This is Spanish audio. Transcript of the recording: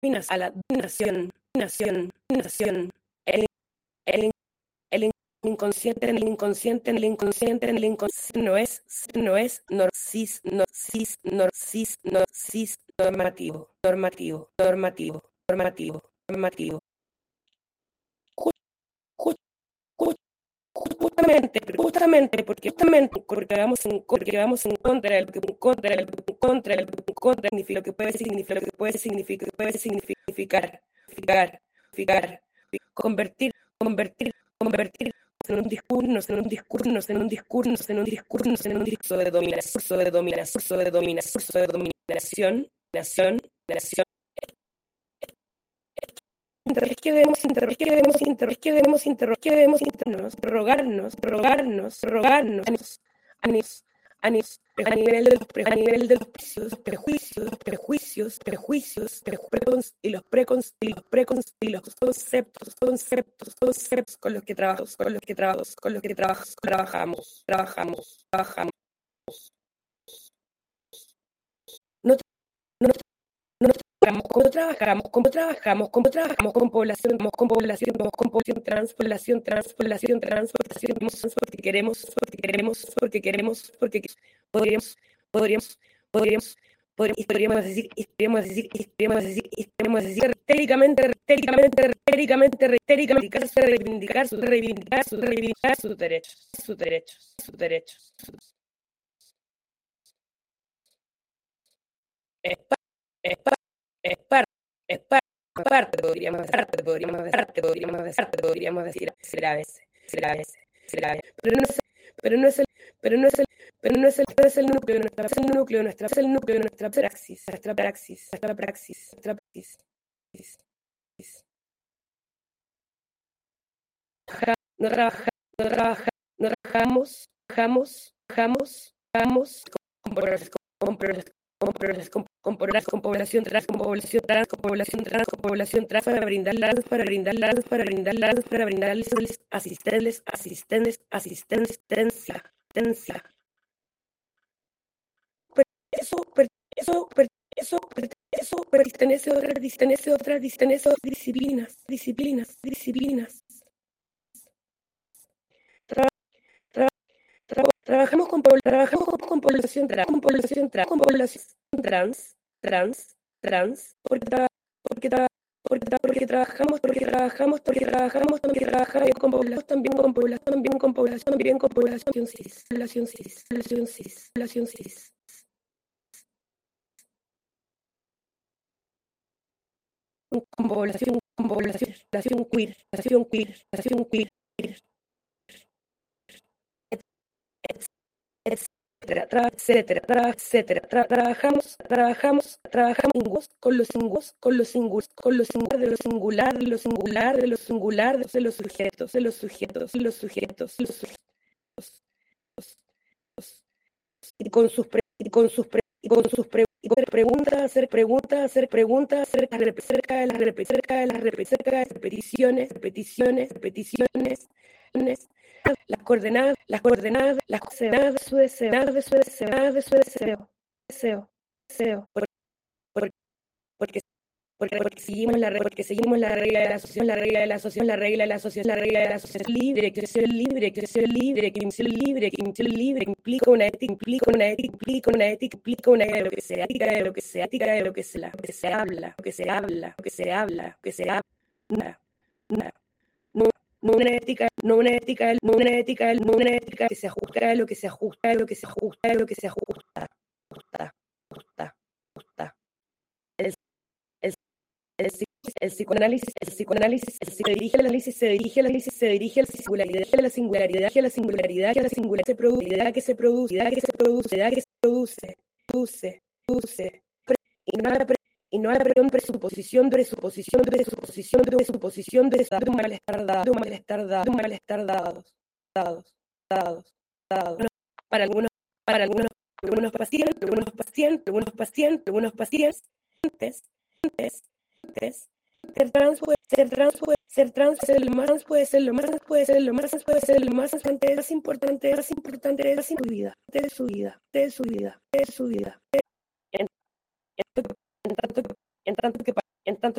a la dominación, el inconsciente, normativo. Justamente, porque vamos en contra del significa lo que puede significar, convertir en un discurso de dominación, nación, rogarnos a nivel de los prejuicios y los conceptos con los que trabajamos. Cómo trabajamos con población trans, porque podríamos decir reivindicar sus derechos. Es parte, podríamos decir a veces. Pero no es el núcleo de nuestra praxis. No trabajamos con población trans para brindarles asistencia. Eso pertenece a otras disciplinas. Trabajamos con población trans, porque trabajamos también con población cis. Con población queer, etcétera. Trabajamos con lo singular de los sujetos, y con sus preguntas, hacer preguntas acerca de las repeticiones, las coordenadas de su deseo, porque seguimos la regla de la asociación, la regla de la asociación libre, que implica una ética, de lo que se habla, no una ética que se ajusta a lo que se ajusta. El psicoanálisis se dirige a la singularidad que se produce y no a la presuposición de un malestar dados. Para algunos pacientes, ser trans puede ser lo más importante de su vida. En tanto que en tanto